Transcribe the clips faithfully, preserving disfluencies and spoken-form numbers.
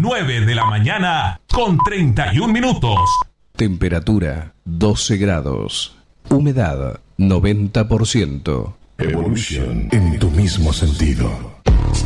nueve de la mañana con treinta y un minutos. Temperatura doce grados. Humedad noventa por ciento. Evolución en tu mismo sentido.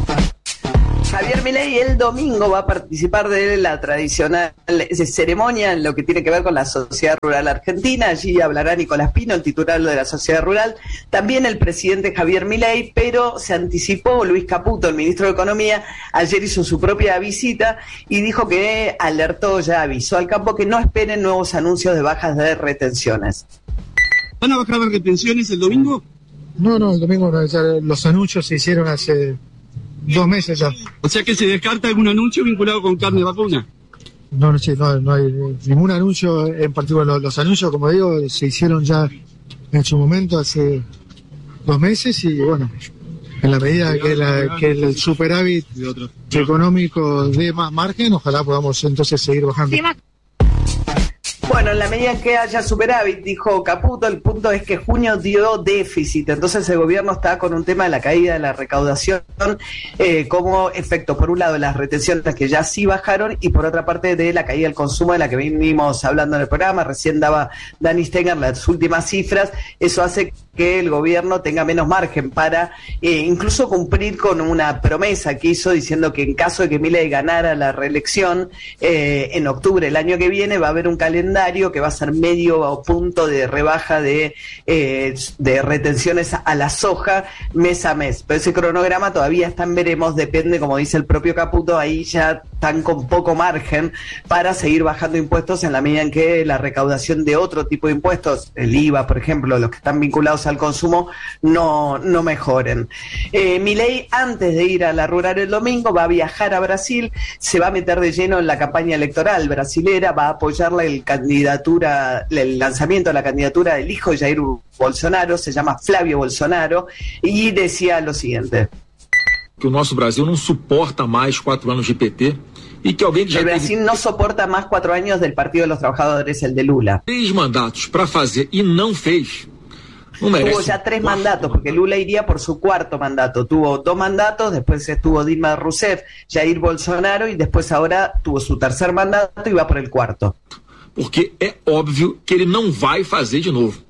Javier Milei el domingo va a participar de la tradicional ceremonia en lo que tiene que ver con la Sociedad Rural Argentina. Allí hablará Nicolás Pino, el titular de la Sociedad Rural, también el presidente Javier Milei, pero se anticipó Luis Caputo, el ministro de Economía. Ayer hizo su propia visita y dijo que alertó, ya avisó al campo que no esperen nuevos anuncios de bajas de retenciones. ¿Van a bajar las retenciones el domingo? No, no, el domingo no, ya los anuncios se hicieron hace dos meses ya. O sea que se descarta algún anuncio vinculado con carne vacuna. No, no, sí, no, no hay ningún anuncio en particular. Los, los anuncios, como digo, se hicieron ya en su momento hace dos meses y bueno, en la medida que, la, que el superávit económico dé más margen, ojalá podamos entonces seguir bajando. Bueno, en la medida en que haya superávit, dijo Caputo, el punto es que junio dio déficit, entonces el gobierno está con un tema de la caída de la recaudación eh, como efecto, por un lado, de las retenciones que ya sí bajaron y por otra parte de la caída del consumo de la que venimos hablando en el programa. Recién daba Dani Stenger las últimas cifras. Eso hace que el gobierno tenga menos margen para eh, incluso cumplir con una promesa que hizo diciendo que en caso de que Milei ganara la reelección eh, en octubre del año que viene va a haber un calendario que va a ser medio punto de rebaja de, eh, de retenciones a la soja mes a mes. Pero ese cronograma todavía está en veremos, depende, como dice el propio Caputo, ahí ya están con poco margen para seguir bajando impuestos en la medida en que la recaudación de otro tipo de impuestos, el I V A, por ejemplo, los que están vinculados al consumo, no, no mejoren. Eh, Milei, antes de ir a la rural el domingo, va a viajar a Brasil, se va a meter de lleno en la campaña electoral brasilera, va a apoyarle el candidatura, el lanzamiento de la candidatura del hijo de Jair Bolsonaro, se llama Flavio Bolsonaro, y decía lo siguiente. Que o nosso Brasil não suporta mais quatro anos de P T e que alguém que já el Brasil teve... no soporta más cuatro años del Partido de los Trabajadores, el de Lula. Três mandatos para fazer e não fez. No Tuvo ya tres mandatos, porque Lula iría por su cuarto mandato. Tuvo dos mandatos, después estuvo Dilma Rousseff, Jair Bolsonaro, y después ahora tuvo su tercer mandato y va por el cuarto. Porque é óbvio que ele não vai fazer de novo.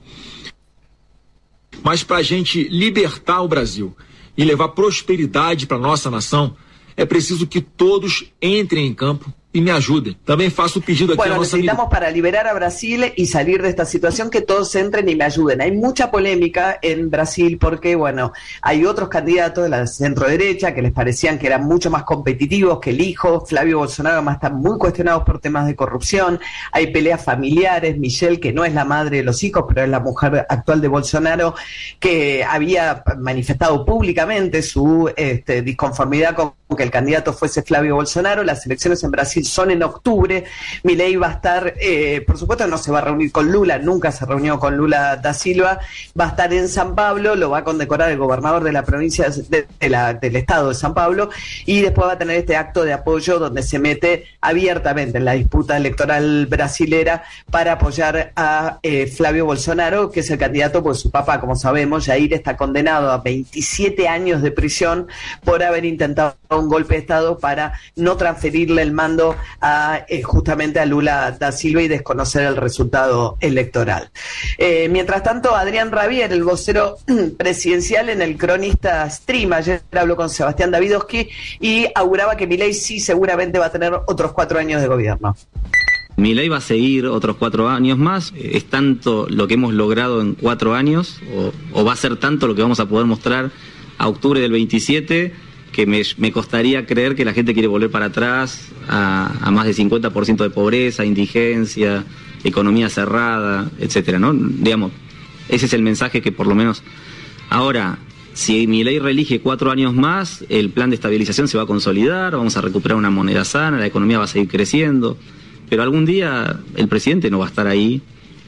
Mas para a gente libertar o Brasil e levar prosperidade para nossa nação, é preciso que todos entrem em campo y me ayuden. También faço pedido aquí bueno, a nuestra necesitamos amiga. Para liberar a Brasil y salir de esta situación que todos entren y me ayuden. Hay mucha polémica en Brasil porque, bueno, hay otros candidatos de la centro-derecha que les parecían que eran mucho más competitivos que el hijo, Flavio Bolsonaro, además están muy cuestionados por temas de corrupción. Hay peleas familiares, Michelle, que no es la madre de los hijos, pero es la mujer actual de Bolsonaro, que había manifestado públicamente su este, disconformidad con que el candidato fuese Flavio Bolsonaro. Las elecciones en Brasil son en octubre. Milei va a estar, eh, por supuesto no se va a reunir con Lula, nunca se reunió con Lula da Silva, va a estar en San Pablo, lo va a condecorar el gobernador de la provincia de, de la, del estado de San Pablo, y después va a tener este acto de apoyo donde se mete abiertamente en la disputa electoral brasilera para apoyar a eh, Flavio Bolsonaro, que es el candidato, pues su papá, como sabemos, Jair, está condenado a veintisiete años de prisión por haber intentado un golpe de Estado para no transferirle el mando a eh, justamente a Lula da Silva y desconocer el resultado electoral. Eh, mientras tanto, Adrián Rabier, el vocero presidencial, en el Cronista Stream, ayer habló con Sebastián Davidovsky y auguraba que Milei sí seguramente va a tener otros cuatro años de gobierno. Milei va a seguir otros cuatro años más. Es tanto lo que hemos logrado en cuatro años, o, o va a ser tanto lo que vamos a poder mostrar a octubre del veintisiete, que me, me costaría creer que la gente quiere volver para atrás a, a más de cincuenta por ciento de pobreza, indigencia, economía cerrada, etcétera, ¿no? Digamos, ese es el mensaje que por lo menos ahora, si Milei reelige cuatro años más, el plan de estabilización se va a consolidar, vamos a recuperar una moneda sana, la economía va a seguir creciendo, pero algún día el presidente no va a estar ahí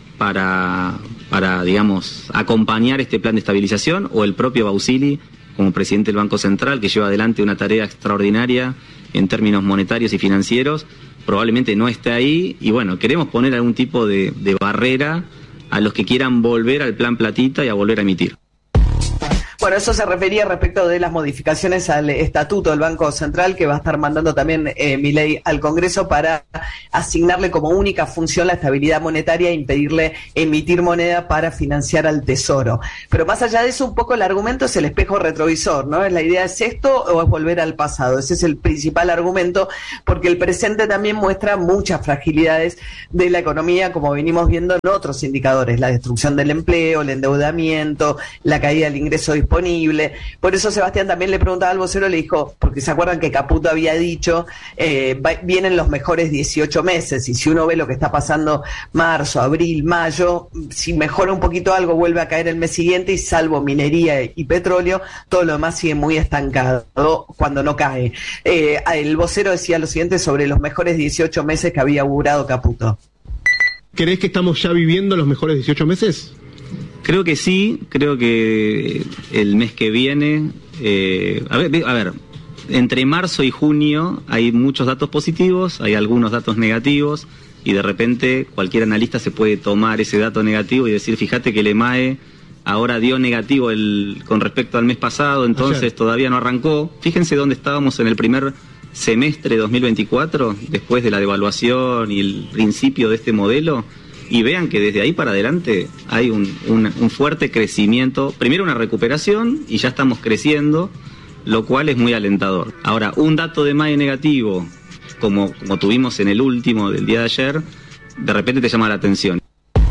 para, para digamos, acompañar este plan de estabilización, o el propio Bausili, como presidente del Banco Central, que lleva adelante una tarea extraordinaria en términos monetarios y financieros, probablemente no esté ahí, y bueno, queremos poner algún tipo de, de barrera a los que quieran volver al plan platita y a volver a emitir. Bueno, eso se refería respecto de las modificaciones al estatuto del Banco Central que va a estar mandando también eh, Milei al Congreso para asignarle como única función la estabilidad monetaria e impedirle emitir moneda para financiar al Tesoro. Pero más allá de eso, un poco el argumento es el espejo retrovisor, ¿no? La idea es esto o es volver al pasado. Ese es el principal argumento, porque el presente también muestra muchas fragilidades de la economía, como venimos viendo en otros indicadores, la destrucción del empleo, el endeudamiento, la caída del ingreso disponible. Por eso Sebastián también le preguntaba al vocero, le dijo, porque se acuerdan que Caputo había dicho, eh, va, vienen los mejores dieciocho meses, y si uno ve lo que está pasando marzo, abril, mayo, si mejora un poquito algo, vuelve a caer el mes siguiente, y salvo minería y petróleo, todo lo demás sigue muy estancado cuando no cae. Eh, el vocero decía lo siguiente sobre los mejores dieciocho meses que había augurado Caputo. ¿Crees que estamos ya viviendo los mejores dieciocho meses? Creo que sí, creo que el mes que viene, eh, a ver, a ver, entre marzo y junio hay muchos datos positivos, hay algunos datos negativos, y de repente cualquier analista se puede tomar ese dato negativo y decir, fíjate que el E M A E ahora dio negativo el, con respecto al mes pasado, entonces Ayer. todavía no arrancó. Fíjense dónde estábamos en el primer semestre de dos mil veinticuatro, después de la devaluación y el principio de este modelo. Y vean que desde ahí para adelante hay un, un, un fuerte crecimiento, primero una recuperación y ya estamos creciendo, lo cual es muy alentador. Ahora, un dato de E M A E negativo, como, como tuvimos en el último del día de ayer, de repente te llama la atención.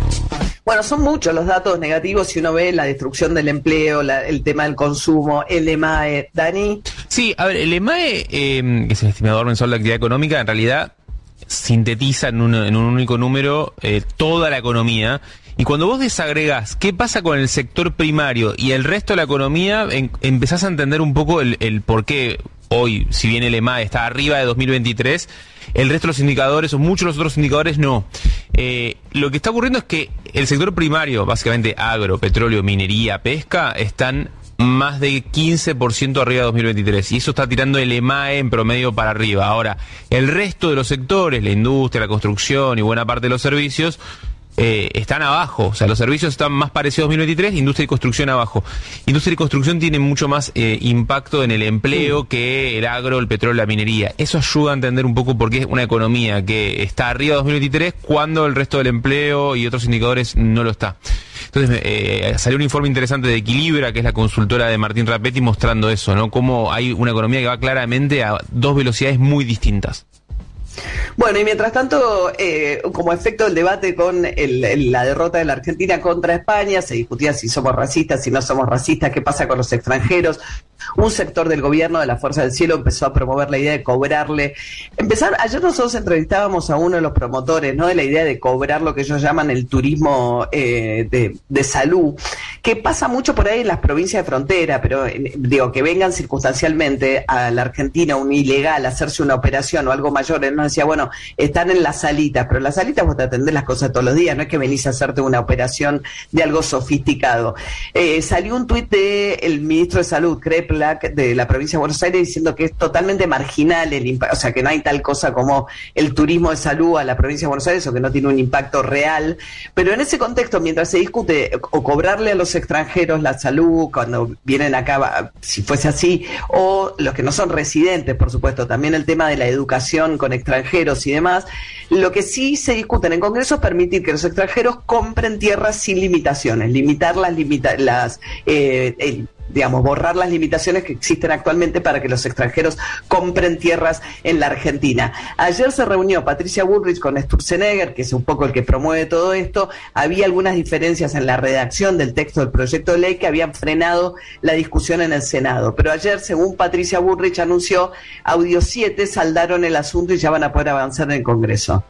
Bueno, son muchos los datos negativos si uno ve la destrucción del empleo, la, el tema del consumo, el E M A E. ¿Dani? Sí, a ver, el E M A E, eh, que es el estimador mensual de actividad económica, en realidad sintetiza en un, en un único número eh, toda la economía, y cuando vos desagregás qué pasa con el sector primario y el resto de la economía, en, empezás a entender un poco el, el por qué hoy, si bien el E M A E está arriba de dos mil veintitrés, el resto de los indicadores o muchos de los otros indicadores no. Eh, lo que está ocurriendo es que el sector primario, básicamente agro, petróleo, minería, pesca, están más de quince por ciento arriba de dos mil veintitrés, y eso está tirando el E M A E en promedio para arriba. Ahora, el resto de los sectores, la industria, la construcción y buena parte de los servicios, eh, están abajo. O sea, los servicios están más parecidos a dos mil veintitrés, industria y construcción abajo. Industria y construcción tienen mucho más eh, impacto en el empleo que el agro, el petróleo, la minería. Eso ayuda a entender un poco por qué es una economía que está arriba de dos mil veintitrés cuando el resto del empleo y otros indicadores no lo está. Entonces eh, salió un informe interesante de Equilibra, que es la consultora de Martín Rapetti, mostrando eso, ¿no? Cómo hay una economía que va claramente a dos velocidades muy distintas. Bueno, y mientras tanto, eh, como efecto del debate con el, el, la derrota de la Argentina contra España, se discutía si somos racistas, si no somos racistas, qué pasa con los extranjeros. Un sector del gobierno de la Fuerza del Cielo empezó a promover la idea de cobrarle. Empezar, ayer nosotros entrevistábamos a uno de los promotores, ¿no?, de la idea de cobrar lo que ellos llaman el turismo eh, de, de salud, que pasa mucho por ahí en las provincias de frontera, pero eh, digo, que vengan circunstancialmente a la Argentina un ilegal a hacerse una operación o algo mayor. Él nos decía, bueno, están en las salitas, pero en las salitas vos te atendés las cosas todos los días, no es que venís a hacerte una operación de algo sofisticado. Eh, salió un tuit del ministro de Salud, Kreplak, de la provincia de Buenos Aires, diciendo que es totalmente marginal el impacto, o sea, que no hay tal cosa como el turismo de salud a la provincia de Buenos Aires, o que no tiene un impacto real. Pero en ese contexto, mientras se discute o cobrarle a los extranjeros la salud cuando vienen acá, si fuese así, o los que no son residentes, por supuesto, también el tema de la educación con extranjeros y demás, lo que sí se discute en el Congreso es permitir que los extranjeros compren tierras sin limitaciones, limitar las limita las eh, el, digamos, borrar las limitaciones que existen actualmente para que los extranjeros compren tierras en la Argentina. Ayer se reunió Patricia Bullrich con Sturzenegger, que es un poco el que promueve todo esto. Había algunas diferencias en la redacción del texto del proyecto de ley que habían frenado la discusión en el Senado. Pero ayer, según Patricia Bullrich anunció, Audio siete saldaron el asunto y ya van a poder avanzar en el Congreso.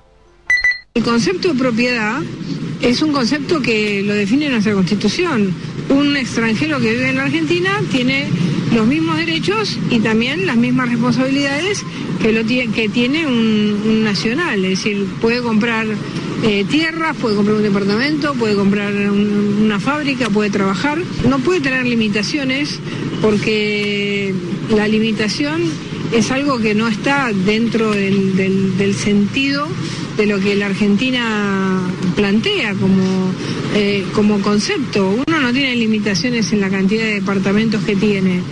El concepto de propiedad es un concepto que lo define nuestra Constitución. Un extranjero que vive en la Argentina tiene los mismos derechos y también las mismas responsabilidades que, lo tiene, que tiene un, un nacional. Es decir, puede comprar eh, tierras, puede comprar un departamento, puede comprar un, una fábrica, puede trabajar. No puede tener limitaciones porque la limitación es algo que no está dentro del, del, del sentido de lo que la Argentina plantea como, eh, como concepto. Uno no tiene limitaciones en la cantidad de departamentos que tiene.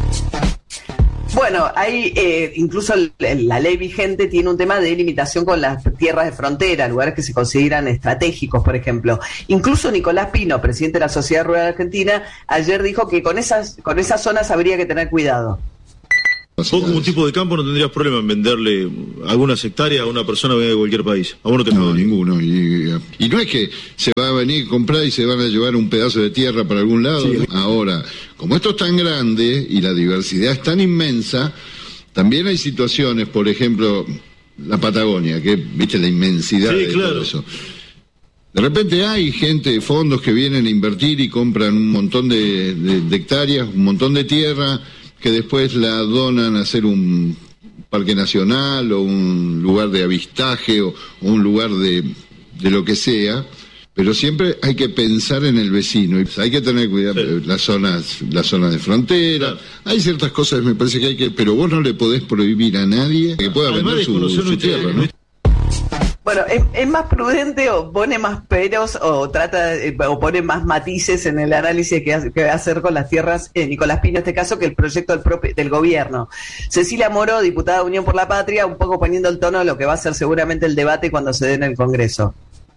Bueno, hay eh, incluso el, la ley vigente tiene un tema de limitación con las tierras de frontera, lugares que se consideran estratégicos, por ejemplo. Incluso Nicolás Pino, presidente de la Sociedad Rural Argentina, ayer dijo que con esas con esas zonas habría que tener cuidado. Vos como tipo de campo no tendrías problema en venderle algunas hectáreas a una persona que venga de cualquier país. A vos no te No, ninguno. Y, y no es que se va a venir a comprar y se van a llevar un pedazo de tierra para algún lado. Sí. Ahora, como esto es tan grande y la diversidad es tan inmensa, también hay situaciones, por ejemplo, la Patagonia, que viste la inmensidad sí, de claro. todo eso. De repente hay gente, fondos que vienen a invertir y compran un montón de, de, de hectáreas, un montón de tierra, que después la donan a hacer un parque nacional o un lugar de avistaje o, o un lugar de, de lo que sea, pero siempre hay que pensar en el vecino, y hay que tener cuidado, sí. las zonas las zonas de frontera, claro. hay ciertas cosas me parece que hay que, pero vos no le podés prohibir a nadie que pueda Además vender su, su tierra, ¿no? Bueno, ¿es, es más prudente o pone más peros o trata o pone más matices en el análisis que, hace, que va a hacer con las tierras eh, Nicolás Pino en este caso que el proyecto del, propio, del gobierno? Cecilia Moro, diputada de Unión por la Patria, un poco poniendo el tono de lo que va a ser seguramente el debate cuando se dé en el Congreso.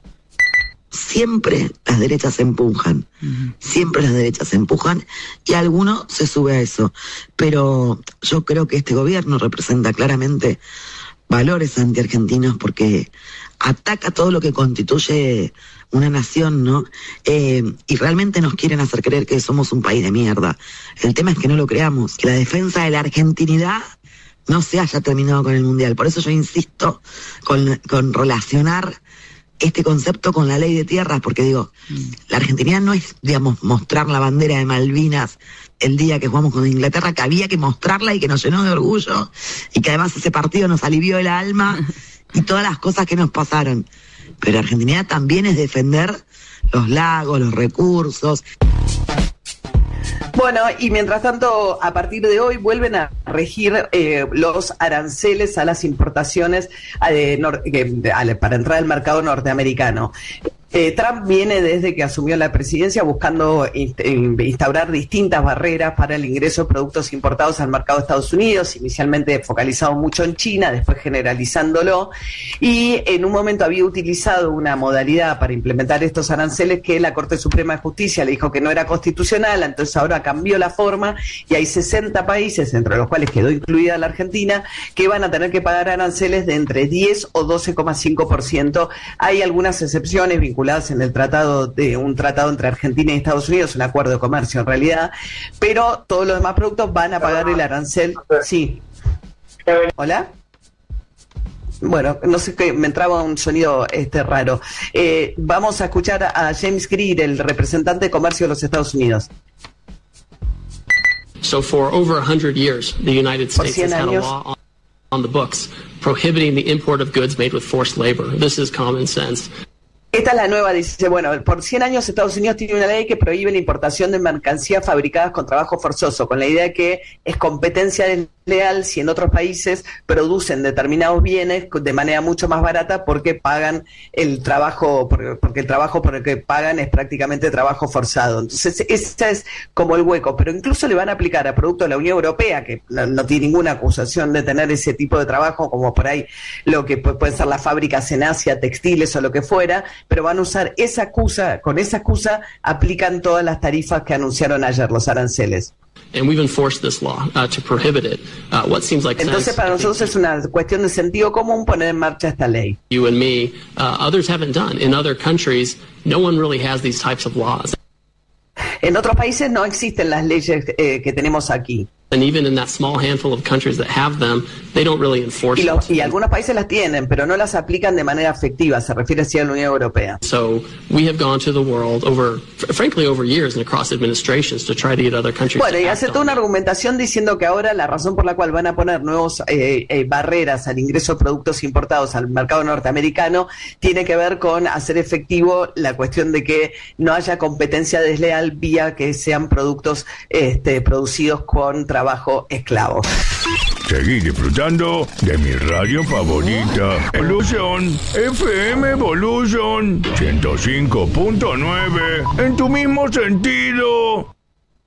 Siempre las derechas empujan, uh-huh. siempre las derechas empujan y alguno se sube a eso, pero yo creo que este gobierno representa claramente valores antiargentinos porque ataca todo lo que constituye una nación, ¿no? Eh, y realmente nos quieren hacer creer que somos un país de mierda. El tema es que no lo creamos, que la defensa de la argentinidad no se haya terminado con el Mundial. Por eso yo insisto con, con relacionar este concepto con la ley de tierras, porque digo, mm. la argentinidad no es, digamos, mostrar la bandera de Malvinas el día que jugamos con Inglaterra, que había que mostrarla y que nos llenó de orgullo, y que además ese partido nos alivió el alma y todas las cosas que nos pasaron. Pero la argentinidad también es defender los lagos, los recursos. Bueno, y mientras tanto, a partir de hoy vuelven a regir eh, los aranceles a las importaciones eh, nor- eh, a, para entrar al mercado norteamericano. Eh, Trump viene desde que asumió la presidencia buscando inst- instaurar distintas barreras para el ingreso de productos importados al mercado de Estados Unidos, inicialmente focalizado mucho en China, después generalizándolo, y en un momento había utilizado una modalidad para implementar estos aranceles que la Corte Suprema de Justicia le dijo que no era constitucional, entonces ahora cambió la forma y hay sesenta países, entre los cuales quedó incluida la Argentina, que van a tener que pagar aranceles de entre diez o doce coma cinco por ciento. Hay algunas excepciones vinculadas en el tratado de un tratado entre Argentina y Estados Unidos, un acuerdo de comercio en realidad, pero todos los demás productos van a pagar el arancel. Sí. ¿Hola? Bueno, no sé qué, me entraba un sonido este raro. Eh, vamos a escuchar a James Greer, el representante de comercio de los Estados Unidos. So for over one hundred years, the United States has had a law on the books prohibiting the import of goods made with forced labor. This is common sense. Esta es la nueva, dice, bueno, por cien años Estados Unidos tiene una ley que prohíbe la importación de mercancías fabricadas con trabajo forzoso, con la idea de que es competencia desleal si en otros países producen determinados bienes de manera mucho más barata porque pagan el trabajo, porque el trabajo por el que pagan es prácticamente trabajo forzado. Entonces, ese es como el hueco, pero incluso le van a aplicar a productos de la Unión Europea, que no, no tiene ninguna acusación de tener ese tipo de trabajo, como por ahí lo que pueden ser las fábricas en Asia, textiles o lo que fuera, pero van a usar esa excusa, con esa excusa aplican todas las tarifas que anunciaron ayer, los aranceles. And we've enforced this law uh, to prohibit it. Uh, what seems like Entonces para nosotros es una cuestión de sentido común poner en marcha esta ley. You and me, uh, others haven't done. In other countries, no one really has these types of laws. En otros países no existen las leyes eh, que tenemos aquí. And even in that small handful of countries that have them, they don't really enforce y, lo, it. y algunos países las tienen, pero no las aplican de manera efectiva, se refiere así a la Unión Europea. So we have gone to the world over, frankly, over years and across administrations to try to get other countries Bueno, to y hace toda una argumentación diciendo que ahora la razón por la cual van a poner nuevos eh, eh, barreras al ingreso de productos importados al mercado norteamericano tiene que ver con hacer efectivo la cuestión de que no haya competencia desleal vía que sean productos este, producidos con trabajo esclavo. Seguí disfrutando de mi radio favorita, Evolution, F M Evolution ciento cinco punto nueve, en tu mismo sentido.